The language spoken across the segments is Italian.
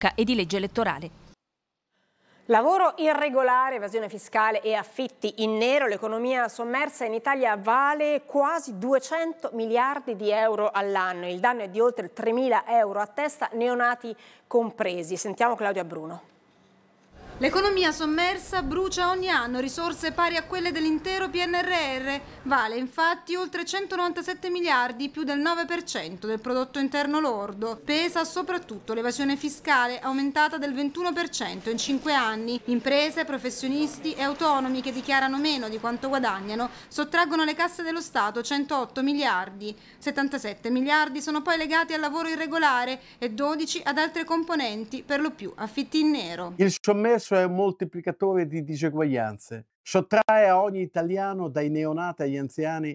e di legge elettorale. Lavoro irregolare, evasione fiscale e affitti in nero. L'economia sommersa in Italia vale quasi 200 miliardi di euro all'anno. Il danno è di oltre 3.000 euro a testa, neonati compresi. Sentiamo Claudia Bruno. L'economia sommersa brucia ogni anno risorse pari a quelle dell'intero PNRR. Vale infatti oltre 197 miliardi, più del 9% del prodotto interno lordo. Pesa soprattutto l'evasione fiscale, aumentata del 21% in 5 anni. Imprese, professionisti e autonomi che dichiarano meno di quanto guadagnano sottraggono alle casse dello Stato 108 miliardi. 77 miliardi sono poi legati al lavoro irregolare e 12 ad altre componenti, per lo più affitti in nero. Il sommerso è un moltiplicatore di diseguaglianze. Sottrae a ogni italiano, dai neonati agli anziani,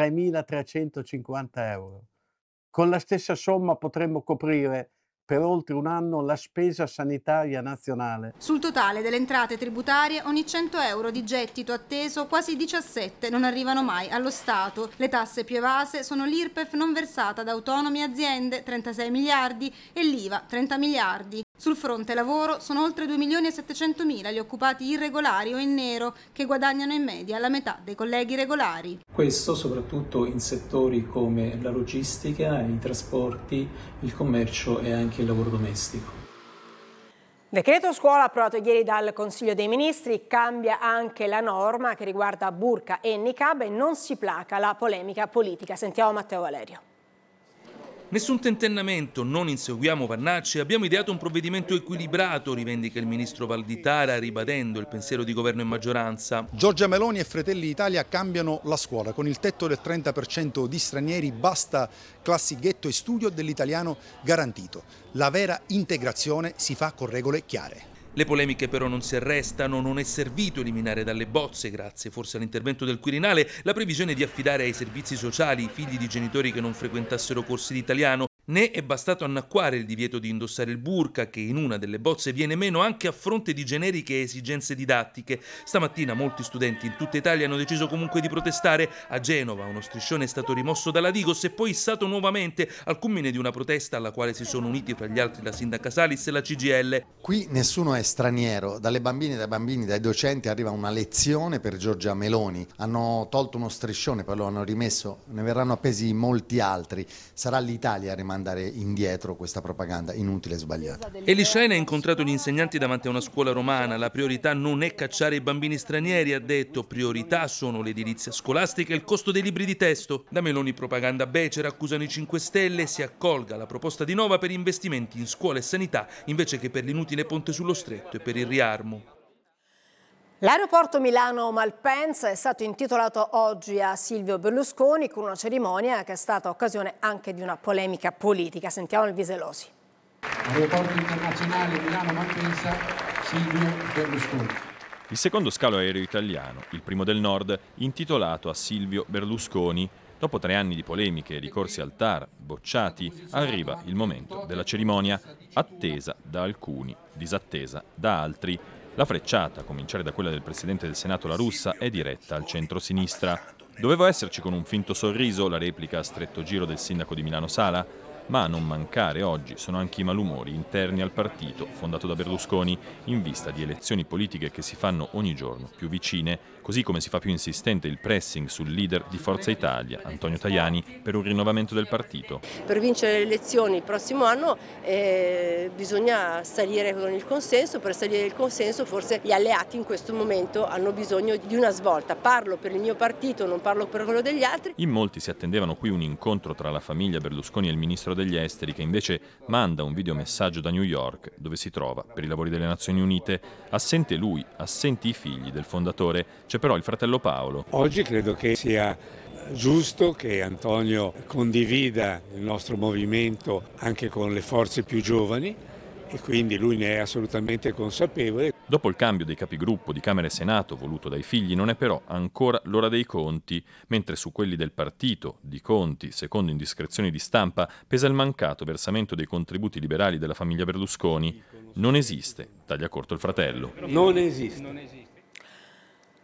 3.350 euro. Con la stessa somma potremmo coprire per oltre un anno la spesa sanitaria nazionale. Sul totale delle entrate tributarie, ogni 100 euro di gettito atteso, quasi 17 non arrivano mai allo Stato. Le tasse più evase sono l'IRPEF non versata da autonomi e aziende, 36 miliardi, e l'IVA, 30 miliardi. Sul fronte lavoro sono oltre 2.700.000 gli occupati irregolari o in nero, che guadagnano in media la metà dei colleghi regolari. Questo soprattutto in settori come la logistica, i trasporti, il commercio e anche il lavoro domestico. Decreto scuola approvato ieri dal Consiglio dei Ministri, cambia anche la norma che riguarda burqa e niqab e non si placa la polemica politica. Sentiamo Matteo Valerio. Nessun tentennamento, non inseguiamo Pannacci, abbiamo ideato un provvedimento equilibrato, rivendica il ministro Valditara, ribadendo il pensiero di governo e maggioranza. Giorgia Meloni e Fratelli d'Italia cambiano la scuola. Con il tetto del 30% di stranieri basta classi ghetto e studio dell'italiano garantito. La vera integrazione si fa con regole chiare. Le polemiche però non si arrestano, non è servito eliminare dalle bozze, grazie forse all'intervento del Quirinale, la previsione di affidare ai servizi sociali i figli di genitori che non frequentassero corsi di italiano, né è bastato annacquare il divieto di indossare il burqa, che in una delle bozze viene meno anche a fronte di generiche esigenze didattiche. Stamattina molti studenti in tutta Italia hanno deciso comunque di protestare. A Genova uno striscione è stato rimosso dalla Digos e poi issato nuovamente, al culmine di una protesta alla quale si sono uniti fra gli altri la sindaca Salis e la CGIL. Qui nessuno è straniero, dalle bambine, dai bambini, dai docenti arriva una lezione per Giorgia Meloni. Hanno tolto uno striscione, poi lo hanno rimesso, ne verranno appesi molti altri. Sarà l'Italia a rimandare indietro questa propaganda inutile e sbagliata. Elishain ha incontrato gli insegnanti davanti a una scuola romana. La priorità non è cacciare i bambini stranieri, ha detto. Priorità sono l'edilizia scolastica e il costo dei libri di testo. Da Meloni propaganda becera accusano i 5 Stelle, si accolga la proposta di Nova per investimenti in scuola e sanità invece che per l'inutile ponte sullo Stretto e per il riarmo. L'aeroporto Milano-Malpensa è stato intitolato oggi a Silvio Berlusconi con una cerimonia che è stata occasione anche di una polemica politica. Sentiamo il Viselosi. Aeroporto internazionale Milano-Malpensa, Silvio Berlusconi. Il secondo scalo aereo italiano, il primo del Nord, intitolato a Silvio Berlusconi. Dopo 3 anni di polemiche e ricorsi al TAR bocciati, arriva il momento della cerimonia, attesa da alcuni, disattesa da altri. La frecciata, a cominciare da quella del presidente del Senato La Russa, è diretta al centro-sinistra. Doveva esserci con un finto sorriso la replica a stretto giro del sindaco di Milano Sala, ma a non mancare oggi sono anche i malumori interni al partito fondato da Berlusconi in vista di elezioni politiche che si fanno ogni giorno più vicine, così come si fa più insistente il pressing sul leader di Forza Italia, Antonio Tajani, per un rinnovamento del partito. Per vincere le elezioni il prossimo anno bisogna salire con il consenso, per salire il consenso forse gli alleati in questo momento hanno bisogno di una svolta. Parlo per il mio partito, non parlo per quello degli altri. In molti si attendevano qui un incontro tra la famiglia Berlusconi e il ministro degli esteri, che invece manda un videomessaggio da New York dove si trova per i lavori delle Nazioni Unite. Assente lui, assenti i figli del fondatore, c'è però il fratello Paolo. Oggi credo che sia giusto che Antonio condivida il nostro movimento anche con le forze più giovani e quindi lui ne è assolutamente consapevole. Dopo il cambio dei capigruppo di Camera e Senato voluto dai figli non è però ancora l'ora dei conti, mentre su quelli del partito, di conti, secondo indiscrezioni di stampa, pesa il mancato versamento dei contributi liberali della famiglia Berlusconi. Non esiste, taglia corto il fratello. Non esiste.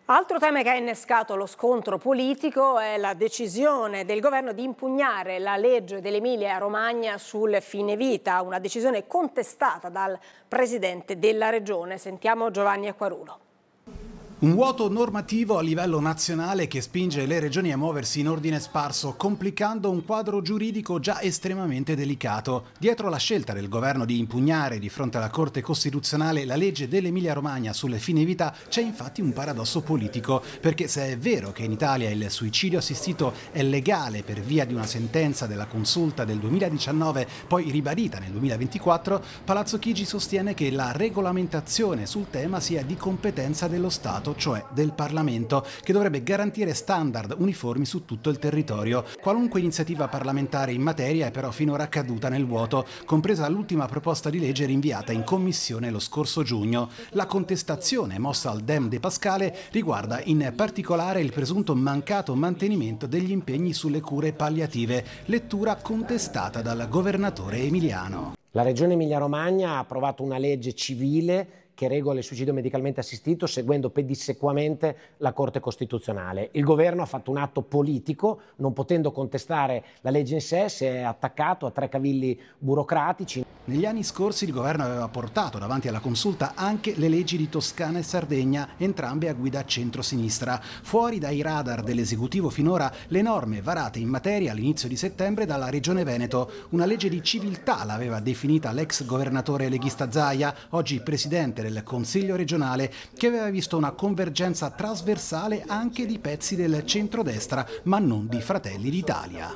Altro tema che ha innescato lo scontro politico è la decisione del governo di impugnare la legge dell'Emilia-Romagna sul fine vita, una decisione contestata dal presidente della regione. Sentiamo Giovanni Acquarulo. Un vuoto normativo a livello nazionale che spinge le regioni a muoversi in ordine sparso, complicando un quadro giuridico già estremamente delicato. Dietro la scelta del governo di impugnare di fronte alla Corte Costituzionale la legge dell'Emilia-Romagna sulle fine vita c'è infatti un paradosso politico, perché se è vero che in Italia il suicidio assistito è legale per via di una sentenza della Consulta del 2019, poi ribadita nel 2024, Palazzo Chigi sostiene che la regolamentazione sul tema sia di competenza dello Stato, cioè del Parlamento, che dovrebbe garantire standard uniformi su tutto il territorio. Qualunque iniziativa parlamentare in materia è però finora caduta nel vuoto, compresa l'ultima proposta di legge rinviata in commissione lo scorso giugno. La contestazione mossa al Dem De Pascale riguarda in particolare il presunto mancato mantenimento degli impegni sulle cure palliative, lettura contestata dal governatore emiliano. La Regione Emilia-Romagna ha approvato una legge civile che regola il suicidio medicalmente assistito seguendo pedissequamente la Corte Costituzionale. Il governo ha fatto un atto politico, non potendo contestare la legge in sé, si è attaccato a 3 cavilli burocratici. Negli anni scorsi il governo aveva portato davanti alla Consulta anche le leggi di Toscana e Sardegna, entrambe a guida centro-sinistra. Fuori dai radar dell'esecutivo finora le norme varate in materia all'inizio di settembre dalla Regione Veneto. Una legge di civiltà l'aveva definita l'ex governatore leghista Zaia, oggi presidente del Consiglio regionale, che aveva visto una convergenza trasversale anche di pezzi del centrodestra, ma non di Fratelli d'Italia.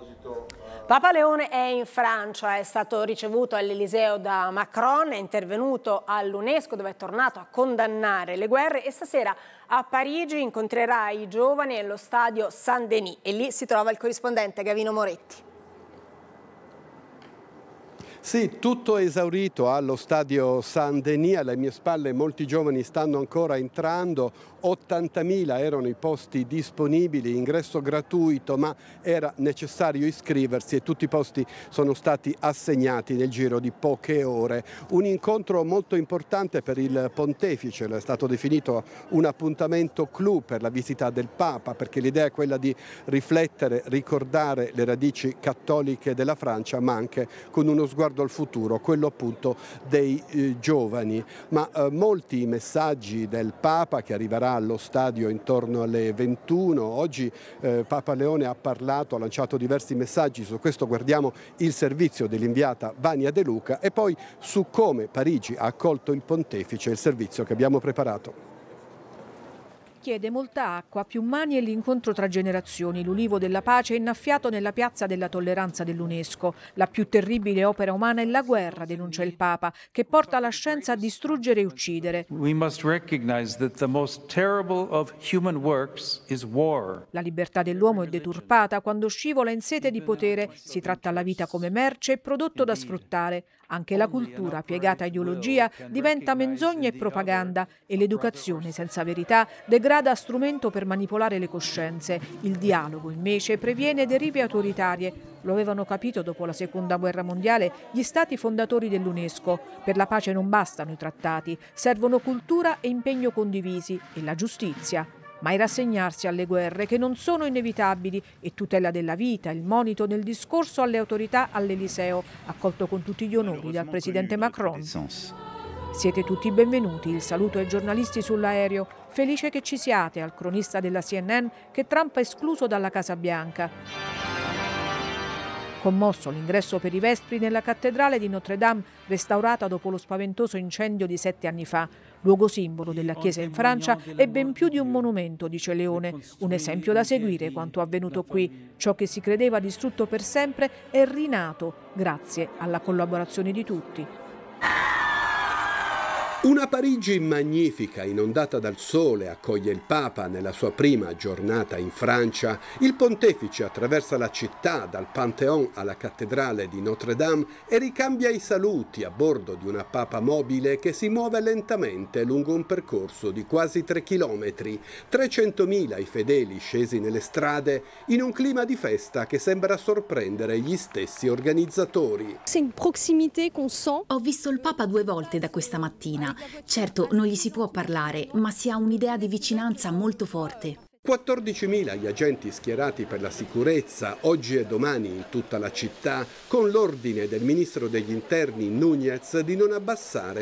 Papa Leone è in Francia, è stato ricevuto all'Eliseo da Macron, è intervenuto all'UNESCO dove è tornato a condannare le guerre e stasera a Parigi incontrerà i giovani allo stadio Saint-Denis e lì si trova il corrispondente Gavino Moretti. Sì, tutto esaurito allo stadio Saint-Denis, alle mie spalle molti giovani stanno ancora entrando, 80.000 erano i posti disponibili, ingresso gratuito, ma era necessario iscriversi e tutti i posti sono stati assegnati nel giro di poche ore. Un incontro molto importante per il pontefice, è stato definito un appuntamento clou per la visita del Papa, perché l'idea è quella di riflettere, ricordare le radici cattoliche della Francia, ma anche con uno sguardo al futuro, quello appunto dei giovani. Ma molti messaggi del Papa che arriverà allo stadio intorno alle 21. Oggi Papa Leone ha parlato, ha lanciato diversi messaggi, su questo guardiamo il servizio dell'inviata Vania De Luca e poi su come Parigi ha accolto il pontefice, il servizio che abbiamo preparato. Chiede molta acqua, più mani e l'incontro tra generazioni. L'ulivo della pace è innaffiato nella piazza della tolleranza dell'UNESCO. La più terribile opera umana è la guerra, denuncia il Papa, che porta la scienza a distruggere e uccidere. We must recognize that the most terrible of human works is war. La libertà dell'uomo è deturpata quando scivola in sete di potere. Si tratta la vita come merce e prodotto da sfruttare. Anche la cultura, piegata a ideologia, diventa menzogna e propaganda e l'educazione senza verità degrada strumento per manipolare le coscienze. Il dialogo, invece, previene derive autoritarie. Lo avevano capito dopo la Seconda Guerra Mondiale gli stati fondatori dell'UNESCO. Per la pace non bastano i trattati, servono cultura e impegno condivisi e la giustizia. Mai rassegnarsi alle guerre che non sono inevitabili e tutela della vita, il monito nel discorso alle autorità all'Eliseo, accolto con tutti gli onori dal presidente Macron. Siete tutti benvenuti, il saluto ai giornalisti sull'aereo, felice che ci siate, al cronista della CNN che Trump ha escluso dalla Casa Bianca. Commosso l'ingresso per i vespri nella cattedrale di Notre Dame, restaurata dopo lo spaventoso incendio di 7 anni fa. Luogo simbolo della Chiesa in Francia è ben più di un monumento, dice Leone. Un esempio da seguire quanto avvenuto qui. Ciò che si credeva distrutto per sempre è rinato, grazie alla collaborazione di tutti. Una Parigi magnifica, inondata dal sole, accoglie il Papa nella sua prima giornata in Francia. Il pontefice attraversa la città, dal Pantheon alla cattedrale di Notre Dame, e ricambia i saluti a bordo di una Papa mobile che si muove lentamente lungo un percorso di quasi 3 chilometri. 300.000 i fedeli scesi nelle strade in un clima di festa che sembra sorprendere gli stessi organizzatori. Ho visto il Papa 2 volte da questa mattina. Roma. Certo, non gli si può parlare, ma si ha un'idea di vicinanza molto forte. 14.000 gli agenti schierati per la sicurezza oggi e domani in tutta la città, con l'ordine del ministro degli interni Núñez di non abbassare